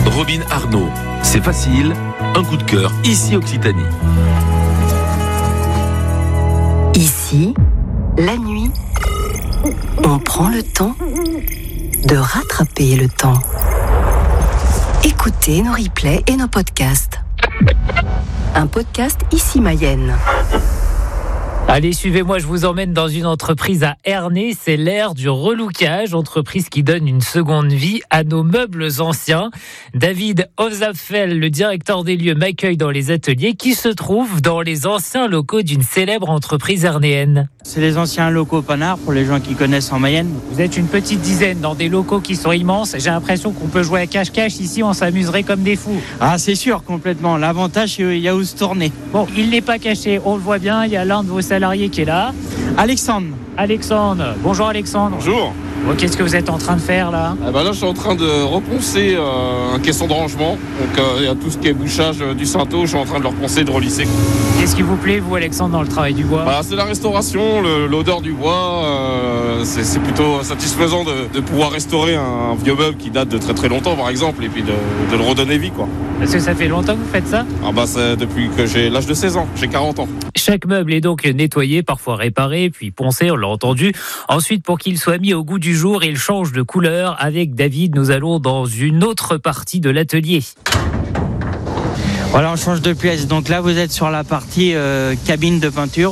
Robin Arnaud, c'est facile, un coup de cœur, ici Occitanie. Ici, la nuit, on prend le temps de rattraper le temps. Écoutez nos replays et nos podcasts. Un podcast Ici Mayenne. Allez, suivez-moi, je vous emmène dans une entreprise à Ernée. C'est l'ère du relookage, entreprise qui donne une seconde vie à nos meubles anciens. David Ozapfel, le directeur des lieux, m'accueille dans les ateliers qui se trouvent dans les anciens locaux d'une célèbre entreprise ernéenne. C'est les anciens locaux Panard, pour les gens qui connaissent en Mayenne. Vous êtes une petite dizaine dans des locaux qui sont immenses. J'ai l'impression qu'on peut jouer à cache-cache ici, on s'amuserait comme des fous. Ah, c'est sûr, complètement. L'avantage, c'est qu'il y a où se tourner. Bon, il n'est pas caché, on le voit bien, il y a l'un de vos salarié qui est là. Alexandre. Bonjour Alexandre. Bonjour. Bon, qu'est-ce que vous êtes en train de faire là ? Là, je suis en train de reponcer un caisson de rangement. Donc, il y a tout ce qui est bouchage du Sainteau. Je suis en train de le reponcer, de relisser. Qu'est-ce qui vous plaît, vous, Alexandre, dans le travail du bois ? C'est la restauration, l'odeur du bois. C'est plutôt satisfaisant de pouvoir restaurer un vieux meuble qui date de très très longtemps, par exemple, et puis de le redonner vie, quoi. Parce que ça fait longtemps que vous faites ça ? C'est depuis que j'ai l'âge de 16 ans. J'ai 40 ans. Chaque meuble est donc nettoyé, parfois réparé, puis poncé, on l'a entendu. Ensuite, pour qu'il soit mis au goût du jour, il change de couleur. Avec David, nous allons dans une autre partie de l'atelier. Voilà, on change de pièce. Donc là, vous êtes sur la partie cabine de peinture.